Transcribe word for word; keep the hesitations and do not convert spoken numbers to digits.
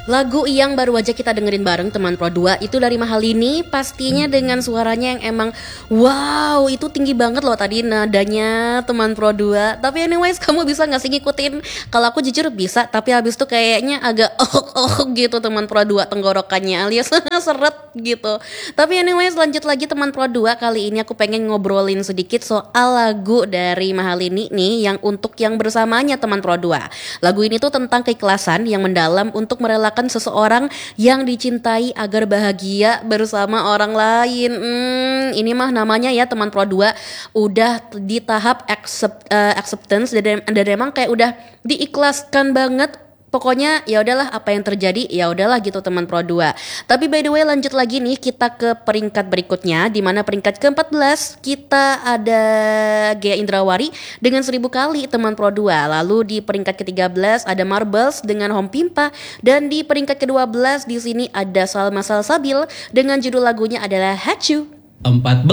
Lagu yang baru aja kita dengerin bareng teman Pro dua itu dari Mahalini, pastinya dengan suaranya yang emang wow, itu tinggi banget loh tadi nadanya teman Pro dua. Tapi anyways, kamu bisa gak sih ngikutin? Kalau aku jujur bisa, tapi habis itu kayaknya agak oh oh gitu teman Pro dua tenggorokannya alias seret gitu. Tapi anyways, lanjut lagi teman Pro dua, kali ini aku pengen ngobrolin sedikit soal lagu dari Mahalini nih yang untuk yang bersamanya teman Pro dua. Lagu ini tuh tentang keikhlasan yang mendalam untuk merelakan seseorang yang dicintai agar bahagia bersama orang lain. Hmm, ini mah namanya ya teman Pro dua udah di tahap accept, uh, acceptance dan, dan emang kayak udah diikhlaskan banget. Pokoknya ya udahlah apa yang terjadi ya udahlah gitu teman Pro dua. Tapi by the way lanjut lagi nih kita ke peringkat berikutnya, di mana peringkat keempat belas kita ada Gea Indrawari dengan seribu kali teman Pro dua. Lalu di peringkat ketiga belas ada Marbles dengan Home Pimpa, dan di peringkat kedua belas di sini ada Salma Salsabil dengan judul lagunya adalah Hachu. empat belas